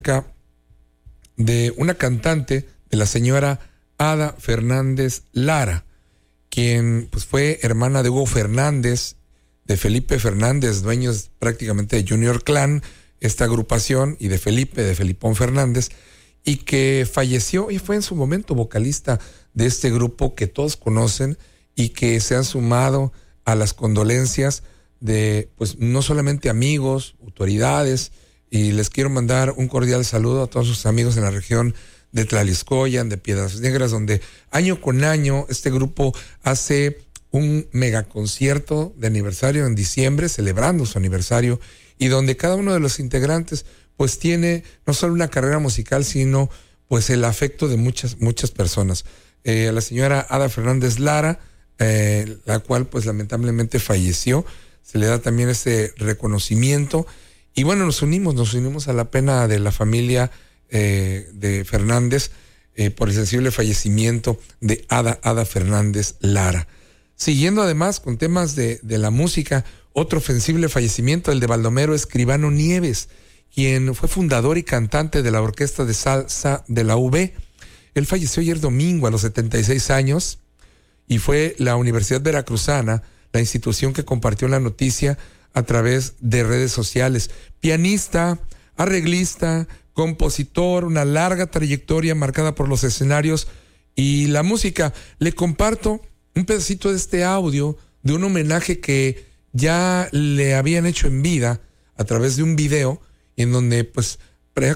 de una cantante, de la señora Ada Fernández Lara, quien pues fue hermana de Hugo Fernández, de Felipe Fernández, dueños prácticamente de Junior Clan, esta agrupación, y de Felipón Fernández, y que falleció y fue en su momento vocalista de este grupo que todos conocen y que se han sumado a las condolencias de pues no solamente amigos, autoridades, y les quiero mandar un cordial saludo a todos sus amigos en la región de Tlaliscoyan, de Piedras Negras, donde año con año este grupo hace un megaconcierto de aniversario en diciembre, celebrando su aniversario, y donde cada uno de los integrantes pues tiene no solo una carrera musical, sino pues el afecto de muchas personas. A la señora Ada Fernández Lara, la cual pues lamentablemente falleció, se le da también ese reconocimiento, y bueno, nos unimos a la pena de la familia de Fernández por el sensible fallecimiento de Ada Fernández Lara. Siguiendo además con temas de la música, otro sensible fallecimiento, el de Baldomero Escribano Nieves, quien fue fundador y cantante de la orquesta de salsa de la UB. Él falleció ayer domingo a los 76 años y fue la Universidad Veracruzana la institución que compartió la noticia a través de redes sociales. Pianista, arreglista, compositor, una larga trayectoria marcada por los escenarios y la música. Le comparto un pedacito de este audio de un homenaje que ya le habían hecho en vida a través de un video en donde pues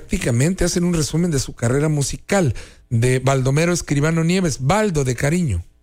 prácticamente hacen un resumen de su carrera musical, de Baldomero Escribano Nieves, Baldo de cariño.